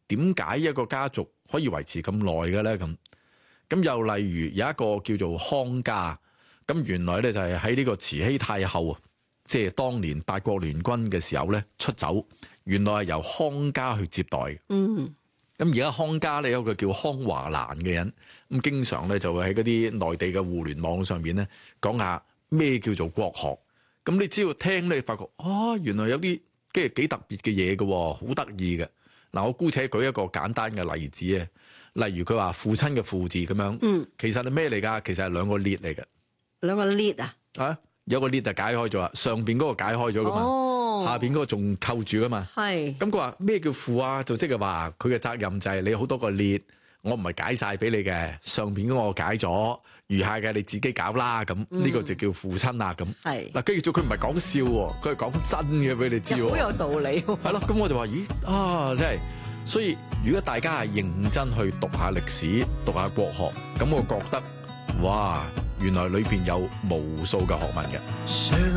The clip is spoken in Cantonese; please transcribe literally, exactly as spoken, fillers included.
點解一個家族可以維持咁耐嘅咧？咁咁又例如有一個叫做康家，咁原來咧就係喺呢個慈禧太后啊，即係當年八國聯軍嘅時候咧出走，原來係由康家去接待嘅。 嗯。 咁而家康家咧有一個叫康華蘭嘅人，咁經常咧就會喺嗰啲內地嘅互聯網上面咧講下咩叫做國學。咁你只要聽咧，你發覺啊，原來有啲即係幾特別嘅嘢嘅，好得意嘅。嗱，我姑且舉一個簡單嘅例子啊，例如佢話父親嘅父字咁樣，嗯，其實係咩嚟㗎？其實係兩個列嚟嘅， 兩個列啊， 啊，有個列就解開咗啦，上邊嗰個解開咗㗎嘛。 哦下邊嗰個仲扣住噶嘛？係。咁佢話咩叫父啊？就即係話佢嘅責任就係你好多個列，我唔係解晒俾你嘅，上邊嗰個解咗，餘下嘅你自己搞啦。咁呢、嗯、個就叫父親啦。咁係。嗱，跟住佢唔係講笑喎，佢係講真嘅俾你知喎。好有道理。係咯，咁我就話咦啊，真係。所以如果大家係認真去讀下歷史、讀下國學，咁我覺得哇，原來裏邊有無數嘅學問嘅。